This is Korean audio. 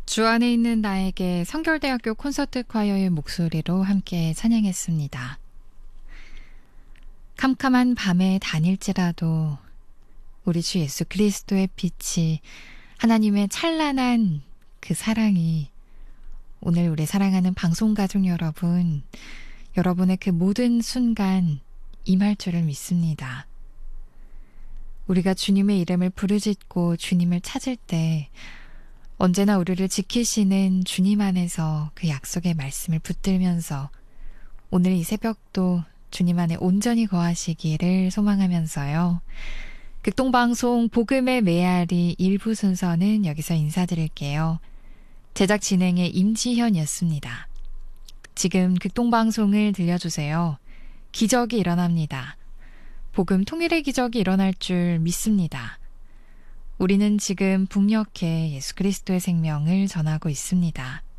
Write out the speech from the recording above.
주 안에 있는 나에게 성결대학교 콘서트 콰이어의 목소리로 함께 찬양했습니다. 캄캄한 밤에 다닐지라도 우리 주 예수 그리스도의 빛이, 하나님의 찬란한 그 사랑이 오늘 우리 사랑하는 방송가족 여러분, 여러분의 그 모든 순간 임할 줄을 믿습니다. 우리가 주님의 이름을 부르짖고 주님을 찾을 때 언제나 우리를 지키시는 주님 안에서 그 약속의 말씀을 붙들면서 오늘 이 새벽도 주님 안에 온전히 거하시기를 소망하면서요. 극동방송 복음의 메아리 1부 순서는 여기서 인사드릴게요. 제작 진행의 임지현이었습니다. 지금 극동방송을 들려주세요. 기적이 일어납니다. 복음 통일의 기적이 일어날 줄 믿습니다. 우리는 지금 북녘에 예수 그리스도의 생명을 전하고 있습니다.